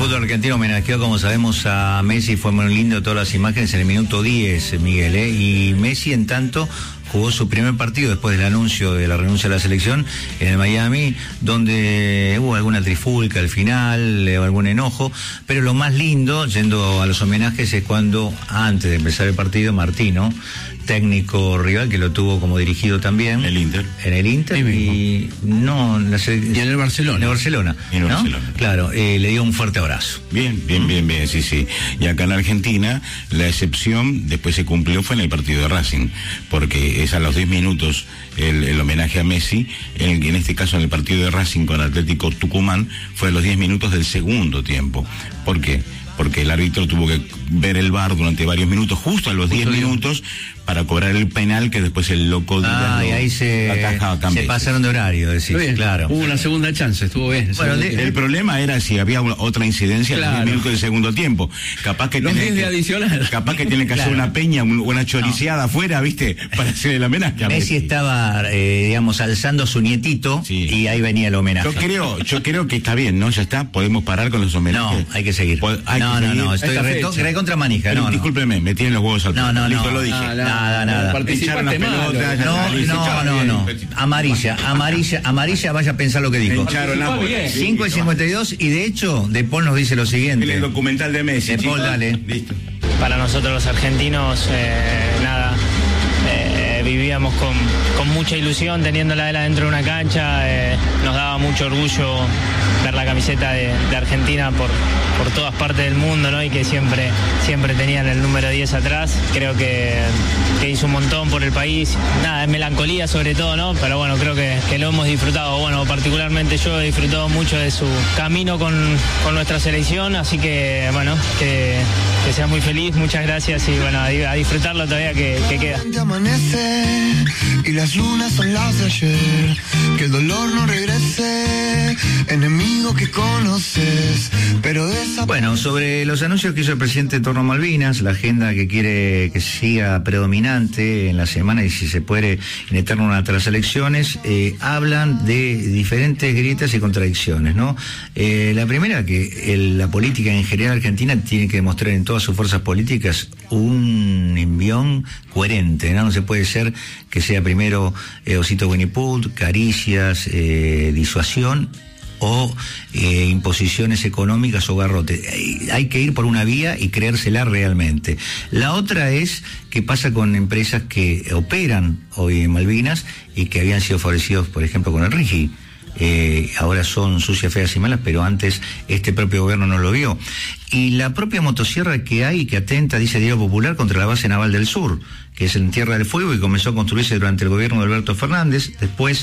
fútbol argentino homenajeó, como sabemos, a Messi. Fue muy lindo todas las imágenes en el minuto 10, Miguel, y Messi, en tanto, jugó su primer partido después del anuncio de la renuncia a la selección en el Miami, donde hubo alguna trifulca al final, algún enojo, pero lo más lindo, yendo a los homenajes, es cuando, antes de empezar el partido, Martino, técnico rival, que lo tuvo como dirigido también. El Inter. En el Inter y no en el Barcelona. En el Barcelona. En el Barcelona. Claro, le dio un fuerte abrazo. Bien, sí. Y acá en Argentina, la excepción después se cumplió fue en el partido de Racing, porque es a los 10 minutos el homenaje a Messi, en este caso en el partido de Racing con Atlético Tucumán, fue a los 10 minutos del segundo tiempo. ¿Por qué? Porque el árbitro tuvo que ver el VAR durante varios minutos, justo a los 10 minutos, para cobrar el penal que después el loco y ahí se pasaron de horario, decís, claro. Hubo una segunda chance, estuvo bien. Bueno, el problema era si había otra incidencia a los 10 minutos del segundo tiempo. Capaz que capaz que tiene que hacer una peña, una choriceada afuera, ¿viste? Para hacer el homenaje. Messi estaba, alzando a su nietito, y ahí venía el homenaje. Yo creo que está bien, ¿no? Ya está, podemos parar con los homenajes. No, hay que seguir. No, estoy recontra manija. No, discúlpeme, me tienen los huevos al plato. No. Listo, lo dije. Nada. Participaste mal. No. Amarilla, vaya a pensar lo que dijo. 5:52, y de hecho, De Paul nos dice lo siguiente. En el documental de Messi. De Paul, dale. Listo. Para nosotros los argentinos, vivíamos con mucha ilusión teniéndola él adentro de una cancha. Nos daba mucho orgullo ver la camiseta de Argentina por todas partes del mundo, ¿no? Y que siempre tenían el número 10 atrás. Creo que hizo un montón por el país. Nada, es melancolía sobre todo, ¿no? Pero bueno, creo que lo hemos disfrutado. Bueno, particularmente yo he disfrutado mucho de su camino con nuestra selección, así que bueno, que sea muy feliz, muchas gracias, y bueno, a disfrutarlo todavía que queda. Amanece y las lunas son las de ayer, que el dolor no regrese, enemigo que conoces, pero Bueno, sobre los anuncios que hizo el presidente en torno a Malvinas, la agenda que quiere que siga predominante en la semana y si se puede en eterno hasta las elecciones, hablan de diferentes grietas y contradicciones, ¿no? La primera, que la política en general argentina tiene que demostrar en todas sus fuerzas políticas un envión coherente, ¿no? No se puede ser que sea primero Osito Winnie Pooh, caricias, disuasión o imposiciones económicas o garrote. Hay que ir por una vía y creérsela realmente. La otra es qué pasa con empresas que operan hoy en Malvinas y que habían sido favorecidos, por ejemplo, con el RIGI. Ahora son sucias, feas y malas, pero antes este propio gobierno no lo vio. Y la propia motosierra que hay, que atenta, dice Diario Popular, contra la base naval del sur, que es en Tierra del Fuego y comenzó a construirse durante el gobierno de Alberto Fernández. Después,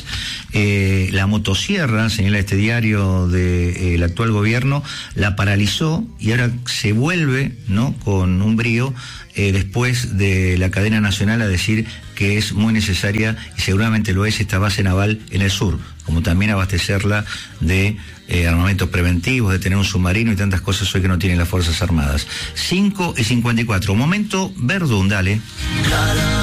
la motosierra, señala este diario del actual gobierno, la paralizó y ahora se vuelve, ¿no?, con un brío, después de la cadena nacional, a decir que es muy necesaria, y seguramente lo es, esta base naval en el sur, como también abastecerla de armamentos preventivos, de tener un submarino y tantas cosas hoy que no tienen las Fuerzas Armadas. 5:54, momento Verdún, dale.